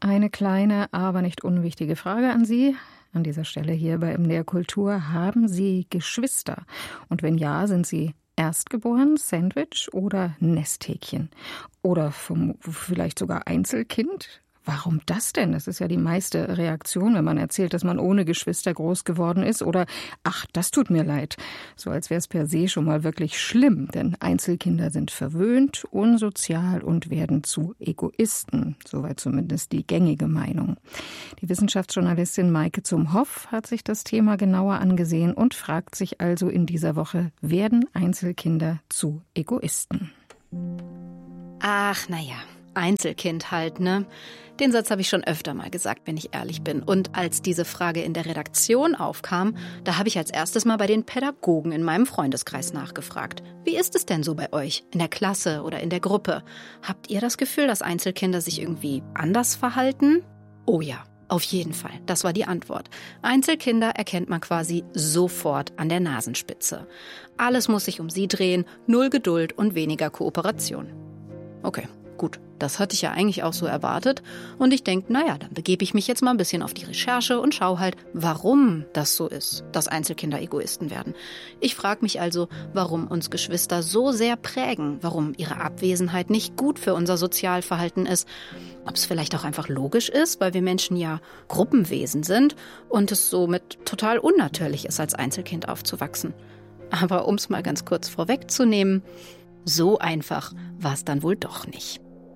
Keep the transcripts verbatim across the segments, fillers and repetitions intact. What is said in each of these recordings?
Eine kleine, aber nicht unwichtige Frage an Sie. An dieser Stelle hier bei M D R Kultur. Haben Sie Geschwister? Und wenn ja, sind Sie erstgeboren, Sandwich oder Nesthäkchen? Oder vom, vielleicht sogar Einzelkind? Warum das denn? Das ist ja die meiste Reaktion, wenn man erzählt, dass man ohne Geschwister groß geworden ist. Oder, ach, das tut mir leid. So als wäre es per se schon mal wirklich schlimm. Denn Einzelkinder sind verwöhnt, unsozial und werden zu Egoisten. Soweit zumindest die gängige Meinung. Die Wissenschaftsjournalistin Maike Zumhoff hat sich das Thema genauer angesehen und fragt sich also in dieser Woche, werden Einzelkinder zu Egoisten? Ach, naja. Einzelkind halt, ne? Den Satz habe ich schon öfter mal gesagt, wenn ich ehrlich bin. Und als diese Frage in der Redaktion aufkam, da habe ich als erstes mal bei den Pädagogen in meinem Freundeskreis nachgefragt. Wie ist es denn so bei euch? In der Klasse oder in der Gruppe? Habt ihr das Gefühl, dass Einzelkinder sich irgendwie anders verhalten? Oh ja, auf jeden Fall. Das war die Antwort. Einzelkinder erkennt man quasi sofort an der Nasenspitze. Alles muss sich um sie drehen, null Geduld und weniger Kooperation. Okay. Gut, das hatte ich ja eigentlich auch so erwartet und ich denke, naja, dann begebe ich mich jetzt mal ein bisschen auf die Recherche und schaue halt, warum das so ist, dass Einzelkinder Egoisten werden. Ich frage mich also, warum uns Geschwister so sehr prägen, warum ihre Abwesenheit nicht gut für unser Sozialverhalten ist, ob es vielleicht auch einfach logisch ist, weil wir Menschen ja Gruppenwesen sind und es somit total unnatürlich ist, als Einzelkind aufzuwachsen. Aber um es mal ganz kurz vorwegzunehmen, so einfach war es dann wohl doch nicht.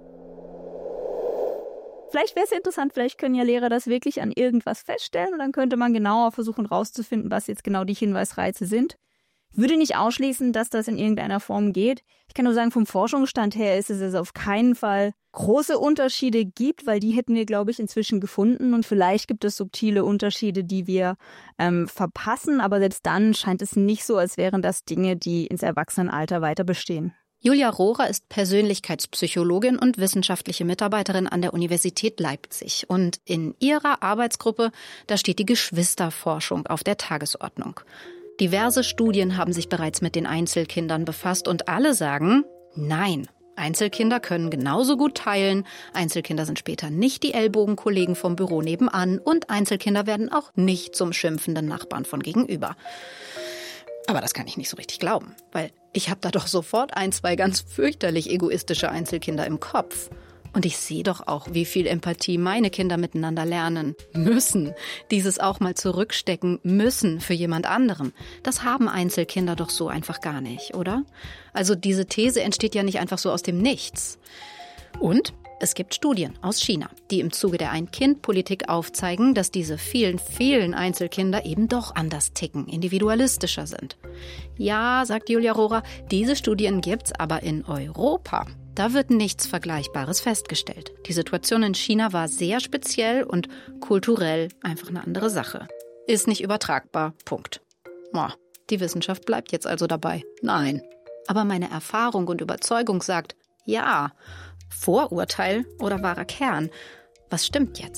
Vielleicht wäre es interessant, vielleicht können ja Lehrer das wirklich an irgendwas feststellen und dann könnte man genauer versuchen rauszufinden, was jetzt genau die Hinweisreize sind. Ich würde nicht ausschließen, dass das in irgendeiner Form geht. Ich kann nur sagen, vom Forschungsstand her ist es also auf keinen Fall große Unterschiede gibt, weil die hätten wir, glaube ich, inzwischen gefunden und vielleicht gibt es subtile Unterschiede, die wir ähm, verpassen, aber selbst dann scheint es nicht so, als wären das Dinge, die ins Erwachsenenalter weiter bestehen. Julia Rohrer ist Persönlichkeitspsychologin und wissenschaftliche Mitarbeiterin an der Universität Leipzig. Und in ihrer Arbeitsgruppe, da steht die Geschwisterforschung auf der Tagesordnung. Diverse Studien haben sich bereits mit den Einzelkindern befasst und alle sagen, nein, Einzelkinder können genauso gut teilen, Einzelkinder sind später nicht die Ellbogenkollegen vom Büro nebenan und Einzelkinder werden auch nicht zum schimpfenden Nachbarn von gegenüber. Aber das kann ich nicht so richtig glauben, weil ich habe da doch sofort ein, zwei ganz fürchterlich egoistische Einzelkinder im Kopf. Und ich sehe doch auch, wie viel Empathie meine Kinder miteinander lernen müssen. Dieses auch mal zurückstecken müssen für jemand anderem. Das haben Einzelkinder doch so einfach gar nicht, oder? Also diese These entsteht ja nicht einfach so aus dem Nichts. Und es gibt Studien aus China, die im Zuge der Ein-Kind-Politik aufzeigen, dass diese vielen, vielen Einzelkinder eben doch anders ticken, individualistischer sind. Ja, sagt Julia Rohrer, diese Studien gibt's aber in Europa. Da wird nichts Vergleichbares festgestellt. Die Situation in China war sehr speziell und kulturell einfach eine andere Sache. Ist nicht übertragbar, Punkt. Boah, die Wissenschaft bleibt jetzt also dabei. Nein. Aber meine Erfahrung und Überzeugung sagt, ja. Vorurteil oder wahrer Kern? Was stimmt jetzt?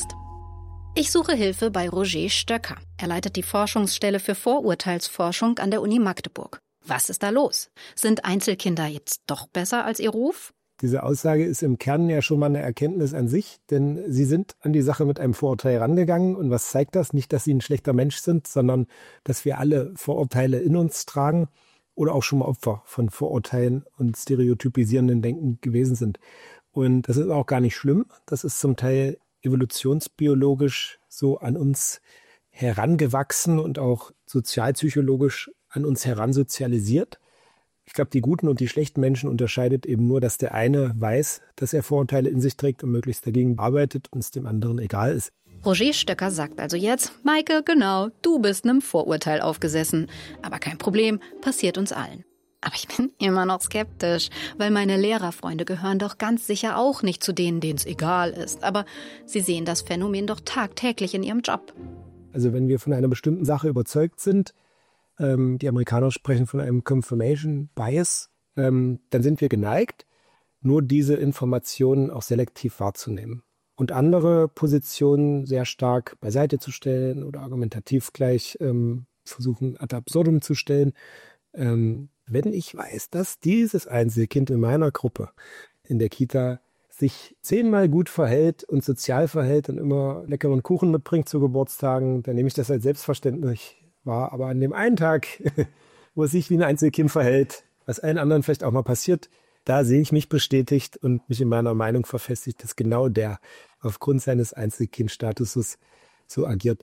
Ich suche Hilfe bei Roger Stöcker. Er leitet die Forschungsstelle für Vorurteilsforschung an der Uni Magdeburg. Was ist da los? Sind Einzelkinder jetzt doch besser als ihr Ruf? Diese Aussage ist im Kern ja schon mal eine Erkenntnis an sich, denn Sie sind an die Sache mit einem Vorurteil rangegangen. Und was zeigt das? Nicht, dass Sie ein schlechter Mensch sind, sondern dass wir alle Vorurteile in uns tragen oder auch schon mal Opfer von Vorurteilen und stereotypisierenden Denken gewesen sind. Und das ist auch gar nicht schlimm. Das ist zum Teil evolutionsbiologisch so an uns herangewachsen und auch sozialpsychologisch an uns heransozialisiert. Ich glaube, die guten und die schlechten Menschen unterscheidet eben nur, dass der eine weiß, dass er Vorurteile in sich trägt und möglichst dagegen arbeitet und es dem anderen egal ist. Roger Stöcker sagt also jetzt, Maike, genau, du bist einem Vorurteil aufgesessen. Aber kein Problem, passiert uns allen. Aber ich bin immer noch skeptisch, weil meine Lehrerfreunde gehören doch ganz sicher auch nicht zu denen, denen es egal ist. Aber sie sehen das Phänomen doch tagtäglich in ihrem Job. Also wenn wir von einer bestimmten Sache überzeugt sind, ähm, die Amerikaner sprechen von einem Confirmation Bias, ähm, dann sind wir geneigt, nur diese Informationen auch selektiv wahrzunehmen. Und andere Positionen sehr stark beiseite zu stellen oder argumentativ gleich ähm, versuchen ad absurdum zu stellen. Ähm, wenn ich weiß, dass dieses Einzelkind in meiner Gruppe in der Kita sich zehnmal gut verhält und sozial verhält und immer leckeren Kuchen mitbringt zu Geburtstagen, dann nehme ich das als selbstverständlich wahr. Aber an dem einen Tag, wo es sich wie ein Einzelkind verhält, was allen anderen vielleicht auch mal passiert, da sehe ich mich bestätigt und mich in meiner Meinung verfestigt, dass genau der aufgrund seines Einzelkindstatuses so agiert.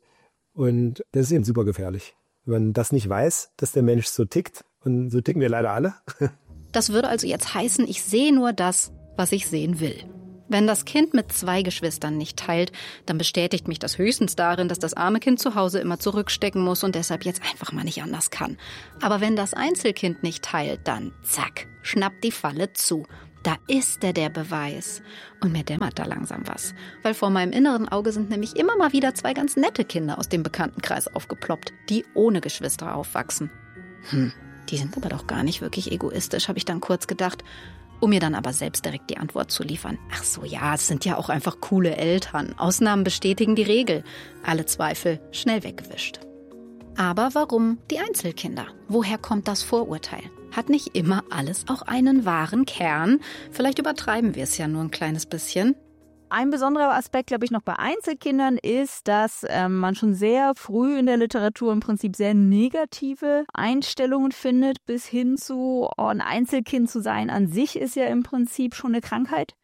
Und das ist eben super gefährlich. Wenn man das nicht weiß, dass der Mensch so tickt, und so ticken wir leider alle. Das würde also jetzt heißen, ich sehe nur das, was ich sehen will. Wenn das Kind mit zwei Geschwistern nicht teilt, dann bestätigt mich das höchstens darin, dass das arme Kind zu Hause immer zurückstecken muss und deshalb jetzt einfach mal nicht anders kann. Aber wenn das Einzelkind nicht teilt, dann zack, schnappt die Falle zu. Da ist er der Beweis. Und mir dämmert da langsam was. Weil vor meinem inneren Auge sind nämlich immer mal wieder zwei ganz nette Kinder aus dem Bekanntenkreis aufgeploppt, die ohne Geschwister aufwachsen. Hm, die sind aber doch gar nicht wirklich egoistisch, habe ich dann kurz gedacht. Um mir dann aber selbst direkt die Antwort zu liefern. Ach so, ja, es sind ja auch einfach coole Eltern. Ausnahmen bestätigen die Regel. Alle Zweifel schnell weggewischt. Aber warum die Einzelkinder? Woher kommt das Vorurteil? Hat nicht immer alles auch einen wahren Kern? Vielleicht übertreiben wir es ja nur ein kleines bisschen. Ein besonderer Aspekt, glaube ich, noch bei Einzelkindern ist, dass ähm, man schon sehr früh in der Literatur im Prinzip sehr negative Einstellungen findet, bis hin zu, oh, ein Einzelkind zu sein an sich ist ja im Prinzip schon eine Krankheit,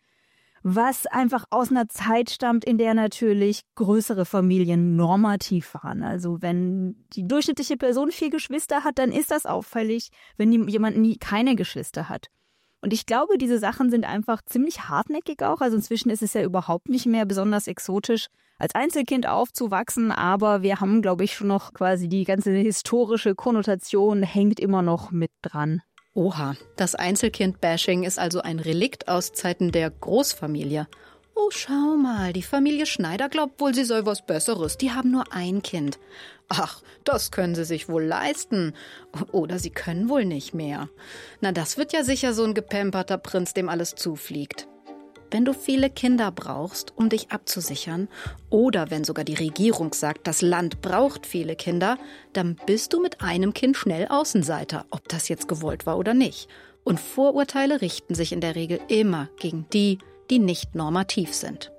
was einfach aus einer Zeit stammt, in der natürlich größere Familien normativ waren. Also wenn die durchschnittliche Person vier Geschwister hat, dann ist das auffällig, wenn jemand nie keine Geschwister hat. Und ich glaube, diese Sachen sind einfach ziemlich hartnäckig auch. Also inzwischen ist es ja überhaupt nicht mehr besonders exotisch, als Einzelkind aufzuwachsen. Aber wir haben, glaube ich, schon noch quasi die ganze historische Konnotation hängt immer noch mit dran. Oha, das Einzelkind-Bashing ist also ein Relikt aus Zeiten der Großfamilie. Oh, schau mal, die Familie Schneider glaubt wohl, sie sei was Besseres. Die haben nur ein Kind. Ach, das können sie sich wohl leisten. Oder sie können wohl nicht mehr. Na, das wird ja sicher so ein gepamperter Prinz, dem alles zufliegt. Wenn du viele Kinder brauchst, um dich abzusichern, oder wenn sogar die Regierung sagt, das Land braucht viele Kinder, dann bist du mit einem Kind schnell Außenseiter, ob das jetzt gewollt war oder nicht. Und Vorurteile richten sich in der Regel immer gegen die, die nicht normativ sind.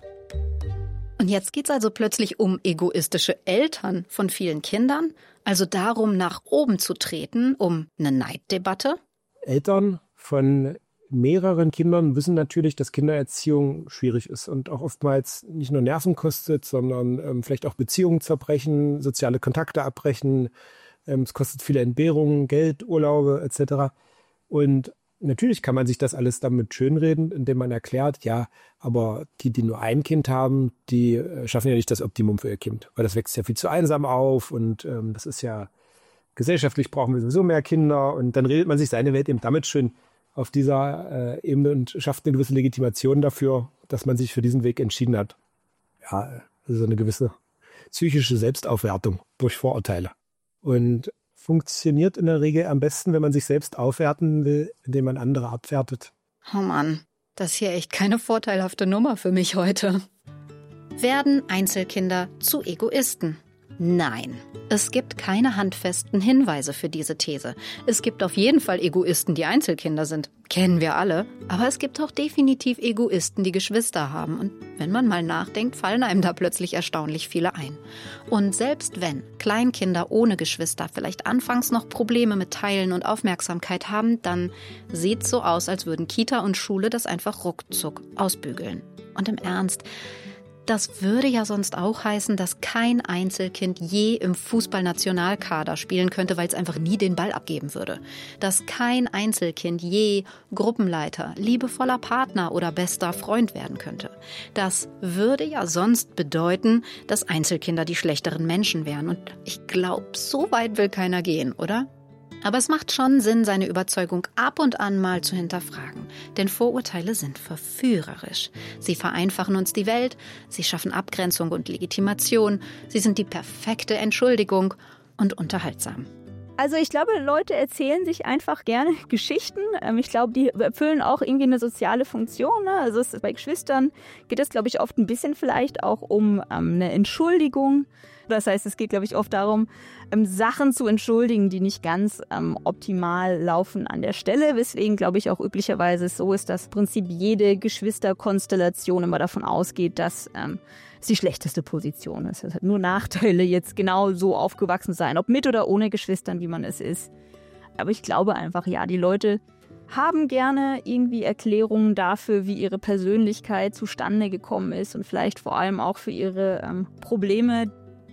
Und jetzt geht's also plötzlich um egoistische Eltern von vielen Kindern, also darum, nach oben zu treten, um eine Neiddebatte? Eltern von mehreren Kindern wissen natürlich, dass Kindererziehung schwierig ist und auch oftmals nicht nur Nerven kostet, sondern ähm, vielleicht auch Beziehungen zerbrechen, soziale Kontakte abbrechen. Ähm, es kostet viele Entbehrungen, Geld, Urlaube et cetera. Und natürlich kann man sich das alles damit schönreden, indem man erklärt, ja, aber die, die nur ein Kind haben, die äh, schaffen ja nicht das Optimum für ihr Kind, weil das wächst ja viel zu einsam auf und ähm, das ist ja, gesellschaftlich brauchen wir sowieso mehr Kinder und dann redet man sich seine Welt eben damit schön auf dieser äh, Ebene und schafft eine gewisse Legitimation dafür, dass man sich für diesen Weg entschieden hat. Ja, also eine gewisse psychische Selbstaufwertung durch Vorurteile. Und funktioniert in der Regel am besten, wenn man sich selbst aufwerten will, indem man andere abwertet. Oh Mann, das ist hier echt keine vorteilhafte Nummer für mich heute. Werden Einzelkinder zu Egoisten? Nein, es gibt keine handfesten Hinweise für diese These. Es gibt auf jeden Fall Egoisten, die Einzelkinder sind. Kennen wir alle. Aber es gibt auch definitiv Egoisten, die Geschwister haben. Und wenn man mal nachdenkt, fallen einem da plötzlich erstaunlich viele ein. Und selbst wenn Kleinkinder ohne Geschwister vielleicht anfangs noch Probleme mit Teilen und Aufmerksamkeit haben, dann sieht es so aus, als würden Kita und Schule das einfach ruckzuck ausbügeln. Und im Ernst, das würde ja sonst auch heißen, dass kein Einzelkind je im Fußballnationalkader spielen könnte, weil es einfach nie den Ball abgeben würde. Dass kein Einzelkind je Gruppenleiter, liebevoller Partner oder bester Freund werden könnte. Das würde ja sonst bedeuten, dass Einzelkinder die schlechteren Menschen wären. Und ich glaube, so weit will keiner gehen, oder? Aber es macht schon Sinn, seine Überzeugung ab und an mal zu hinterfragen. Denn Vorurteile sind verführerisch. Sie vereinfachen uns die Welt, sie schaffen Abgrenzung und Legitimation, sie sind die perfekte Entschuldigung und unterhaltsam. Also ich glaube, Leute erzählen sich einfach gerne Geschichten. Ich glaube, die erfüllen auch irgendwie eine soziale Funktion. Also es, bei Geschwistern geht es, glaube ich, oft ein bisschen vielleicht auch um ähm, eine Entschuldigung. Das heißt, es geht, glaube ich, oft darum, ähm, Sachen zu entschuldigen, die nicht ganz ähm, optimal laufen an der Stelle. Weswegen, glaube ich, auch üblicherweise so ist, dass im Prinzip jede Geschwisterkonstellation immer davon ausgeht, dass ähm, es die schlechteste Position ist. Es hat nur Nachteile, jetzt genau so aufgewachsen sein, ob mit oder ohne Geschwistern, wie man es ist. Aber ich glaube einfach, ja, die Leute haben gerne irgendwie Erklärungen dafür, wie ihre Persönlichkeit zustande gekommen ist und vielleicht vor allem auch für ihre ähm, Probleme.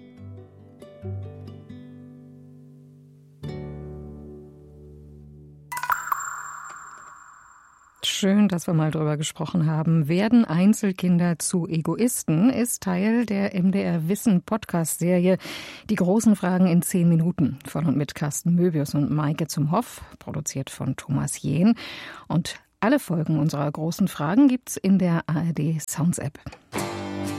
Schön, dass wir mal drüber gesprochen haben. Werden Einzelkinder zu Egoisten? Ist Teil der M D R Wissen Podcast-Serie Die großen Fragen in zehn Minuten von und mit Carsten Möbius und Maike zum Hoff, produziert von Thomas Jehn. Und alle Folgen unserer großen Fragen gibt's in der A R D Sounds App.